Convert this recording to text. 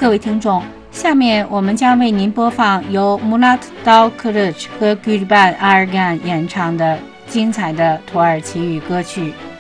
各位听众，下面我们将为您播放由 Murat Dalkılıç 和 Gülben Ergen 演唱的精彩的土耳其语歌曲。